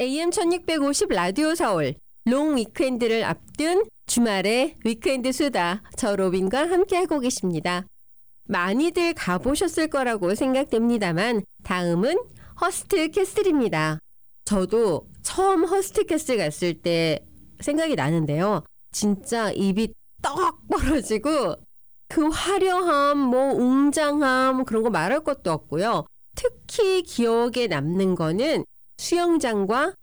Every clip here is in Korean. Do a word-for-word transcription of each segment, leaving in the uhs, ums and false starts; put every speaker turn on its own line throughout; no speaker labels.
에이엠 천육백오십 라디오 서울 롱 위크엔드를 앞둔 주말의 위크엔드 수다, 저 로빈과 함께하고 계십니다. 많이들 가보셨을 거라고 생각됩니다만 다음은 허스트 캐슬입니다. 저도 처음 허스트 캐슬 갔을 때 생각이 나는데요. 진짜 입이 떡 벌어지고 그 화려함, 뭐 웅장함 그런 거 말할 것도 없고요. 특히 기억에 남는 거는 수영장과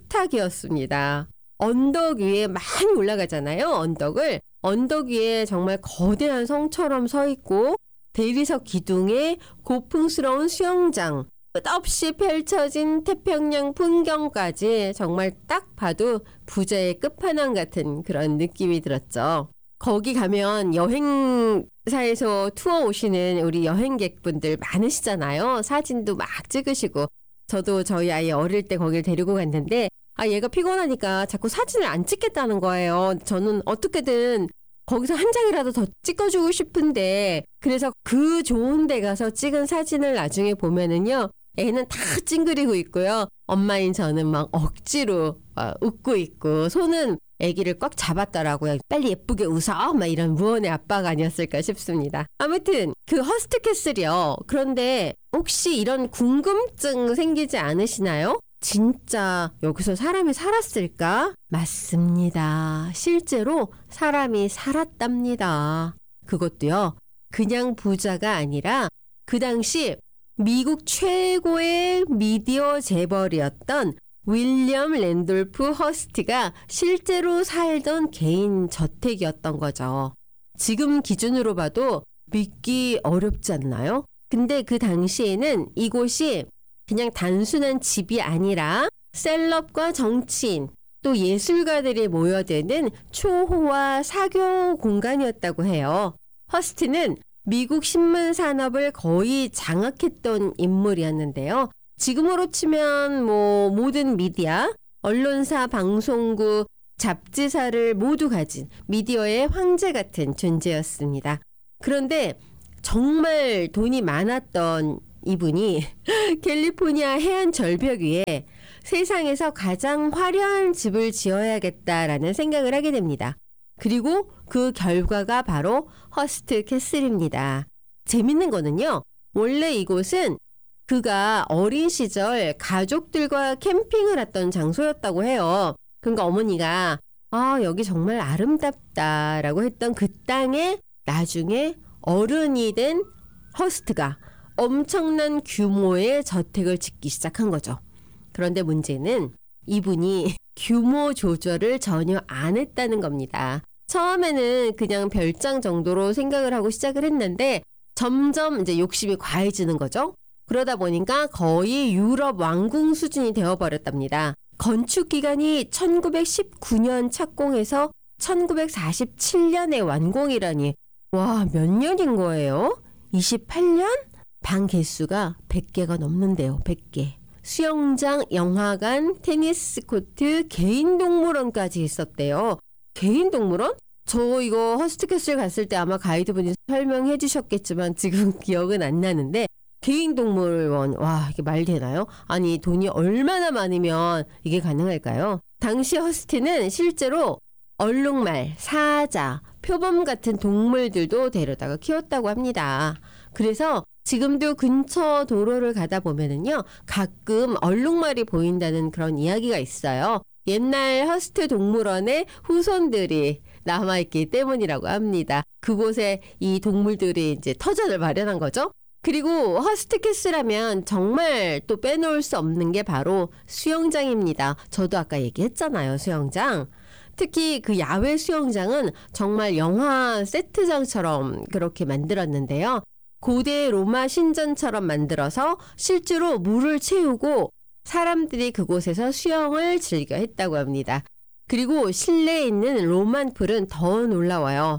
식탁이었습니다. 언덕 위에 많이 올라가잖아요. 언덕을. 언덕 위에 정말 거대한 성처럼 서 있고 대리석 기둥에 고풍스러운 수영장, 끝없이 펼쳐진 태평양 풍경까지 정말 딱 봐도 부자의 끝판왕 같은 그런 느낌이 들었죠. 거기 가면 여행사에서 투어 오시는 우리 여행객분들 많으시잖아요. 사진도 막 찍으시고. 저도 저희 아이 어릴 때 거길 데리고 갔는데 아 얘가 피곤하니까 자꾸 사진을 안 찍겠다는 거예요. 저는 어떻게든 거기서 한 장이라도 더 찍어주고 싶은데 그래서 그 좋은 데 가서 찍은 사진을 나중에 보면은요. 애는 다 찡그리고 있고요. 엄마인 저는 막 억지로 막 웃고 있고 손은 애기를 꽉 잡았더라고요. 빨리 예쁘게 웃어 막 이런 무언의 아빠가 아니었을까 싶습니다. 아무튼 그 허스트 캐슬이요. 그런데 혹시 이런 궁금증 생기지 않으시나요? 진짜 여기서 사람이 살았을까? 맞습니다. 실제로 사람이 살았답니다. 그것도요. 그냥 부자가 아니라 그 당시 미국 최고의 미디어 재벌이었던 윌리엄 랜돌프 허스트가 실제로 살던 개인 저택이었던 거죠. 지금 기준으로 봐도 믿기 어렵지 않나요? 근데 그 당시에는 이곳이 그냥 단순한 집이 아니라 셀럽과 정치인 또 예술가들이 모여드는 초호화 사교 공간이었다고 해요. 허스트는 미국 신문 산업을 거의 장악했던 인물이었는데요. 지금으로 치면 뭐 모든 미디어, 언론사, 방송국, 잡지사를 모두 가진 미디어의 황제 같은 존재였습니다. 그런데 정말 돈이 많았던 이분이 캘리포니아 해안 절벽 위에 세상에서 가장 화려한 집을 지어야겠다라는 생각을 하게 됩니다. 그리고 그 결과가 바로 허스트 캐슬입니다. 재밌는 거는요. 원래 이곳은 그가 어린 시절 가족들과 캠핑을 했던 장소였다고 해요. 그러니까 어머니가 아 여기 정말 아름답다라고 했던 그 땅에 나중에 어른이 된 허스트가 엄청난 규모의 저택을 짓기 시작한 거죠. 그런데 문제는 이분이 규모 조절을 전혀 안 했다는 겁니다. 처음에는 그냥 별장 정도로 생각을 하고 시작을 했는데 점점 이제 욕심이 과해지는 거죠. 그러다 보니까 거의 유럽 왕궁 수준이 되어버렸답니다. 건축 기간이 천구백십구 년 착공해서 천구백사십칠 년에 완공이라니 와, 몇 년인 거예요? 이십팔 년? 방 개수가 백 개가 넘는데요. 백 개. 수영장, 영화관, 테니스 코트, 개인 동물원까지 있었대요. 개인 동물원? 저 이거 허스트 캐슬 갔을 때 아마 가이드분이 설명해 주셨겠지만 지금 기억은 안 나는데 개인 동물원, 와 이게 말 되나요? 아니 돈이 얼마나 많으면 이게 가능할까요? 당시 허스트는 실제로 얼룩말, 사자, 표범 같은 동물들도 데려다가 키웠다고 합니다. 그래서 지금도 근처 도로를 가다 보면은요, 가끔 얼룩말이 보인다는 그런 이야기가 있어요. 옛날 허스트 동물원의 후손들이 남아있기 때문이라고 합니다. 그곳에 이 동물들이 이제 터전을 마련한 거죠. 그리고 허스트 캐슬하면 정말 또 빼놓을 수 없는 게 바로 수영장입니다. 저도 아까 얘기했잖아요, 수영장. 특히 그 야외 수영장은 정말 영화 세트장처럼 그렇게 만들었는데요. 고대 로마 신전처럼 만들어서 실제로 물을 채우고 사람들이 그곳에서 수영을 즐겨 했다고 합니다. 그리고 실내에 있는 로만풀은 더 놀라워요.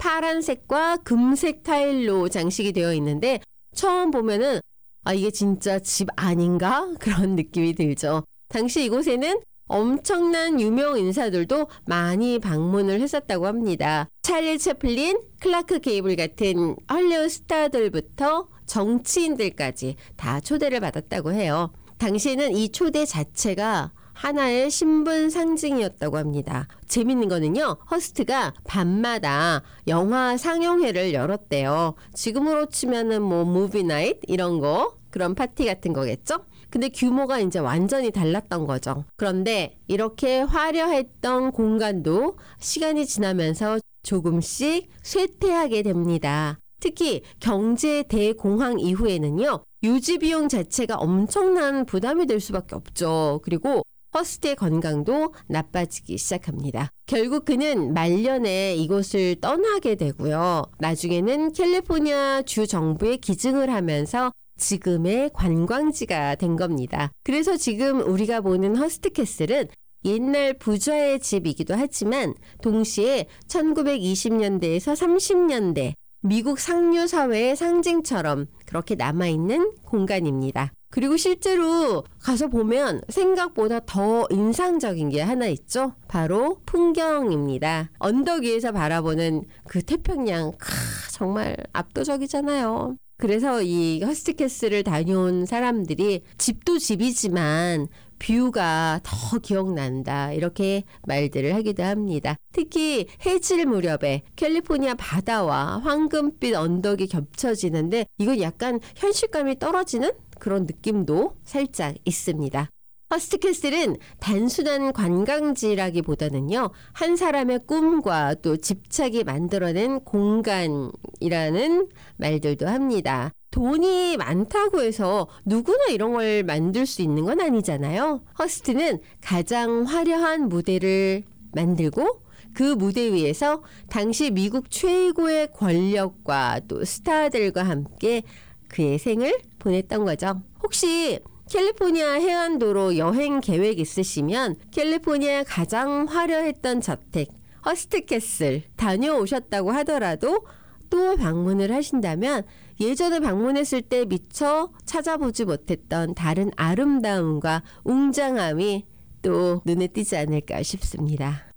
파란색과 금색 타일로 장식이 되어 있는데 처음 보면은 아 이게 진짜 집 아닌가? 그런 느낌이 들죠. 당시 이곳에는 엄청난 유명 인사들도 많이 방문을 했었다고 합니다. 찰리 채플린, 클라크 게이블 같은 헐리우드 스타들부터 정치인들까지 다 초대를 받았다고 해요. 당시에는 이 초대 자체가 하나의 신분 상징이었다고 합니다. 재밌는 거는요. 허스트가 밤마다 영화 상영회를 열었대요. 지금으로 치면은 뭐 무비 나잇 이런 거 그런 파티 같은 거겠죠? 근데 규모가 이제 완전히 달랐던 거죠. 그런데 이렇게 화려했던 공간도 시간이 지나면서 조금씩 쇠퇴하게 됩니다. 특히 경제 대공황 이후에는요. 유지 비용 자체가 엄청난 부담이 될 수밖에 없죠. 그리고 허스트의 건강도 나빠지기 시작합니다. 결국 그는 말년에 이곳을 떠나게 되고요. 나중에는 캘리포니아 주 정부에 기증을 하면서 지금의 관광지가 된 겁니다. 그래서 지금 우리가 보는 허스트 캐슬은 옛날 부자의 집이기도 하지만 동시에 천구백이십 년대에서 삼십 년대 미국 상류 사회의 상징처럼 그렇게 남아있는 공간입니다. 그리고 실제로 가서 보면 생각보다 더 인상적인 게 하나 있죠. 바로 풍경입니다. 언덕 위에서 바라보는 그 태평양, 크, 정말 압도적이잖아요. 그래서 이 허스트 캐슬을 다녀온 사람들이 집도 집이지만 뷰가 더 기억난다 이렇게 말들을 하기도 합니다. 특히 해질 무렵에 캘리포니아 바다와 황금빛 언덕이 겹쳐지는데 이건 약간 현실감이 떨어지는 그런 느낌도 살짝 있습니다. 허스트 캐슬은 단순한 관광지라기보다는요. 한 사람의 꿈과 또 집착이 만들어낸 공간이라는 말들도 합니다. 돈이 많다고 해서 누구나 이런 걸 만들 수 있는 건 아니잖아요. 허스트는 가장 화려한 무대를 만들고 그 무대 위에서 당시 미국 최고의 권력과 또 스타들과 함께 그의 생을 보냈던 거죠. 혹시 캘리포니아 해안도로 여행 계획 있으시면 캘리포니아 가장 화려했던 저택 허스트 캐슬 다녀오셨다고 하더라도 또 방문을 하신다면 예전에 방문했을 때 미처 찾아보지 못했던 다른 아름다움과 웅장함이 또 눈에 띄지 않을까 싶습니다.